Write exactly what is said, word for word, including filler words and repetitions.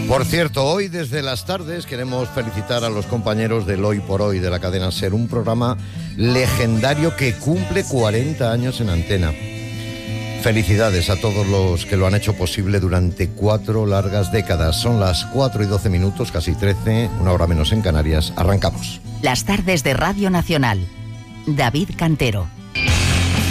Por cierto, hoy desde las tardes queremos felicitar a los compañeros del Hoy por Hoy de la cadena SER, un programa legendario que cumple cuarenta años en antena. Felicidades a todos los que lo han hecho posible durante cuatro largas décadas. Son las cuatro y doce minutos, casi trece, una hora menos en Canarias. Arrancamos. Las tardes de Radio Nacional. David Cantero.